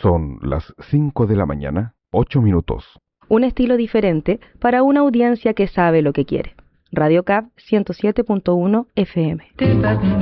Son las 5 de la mañana, 8 minutos. Un estilo diferente para una audiencia que sabe lo que quiere. Radio CAP 107.1 FM.